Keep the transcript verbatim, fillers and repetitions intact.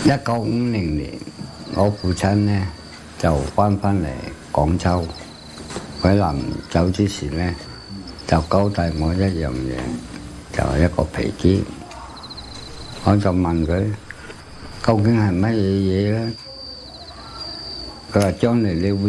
一九五零年，我父親咧就翻返嚟廣州，佢臨走之前咧就交代我一樣嘢，就係一個皮篋。我就問佢究竟係乜嘢嘢咧？佢話將來你會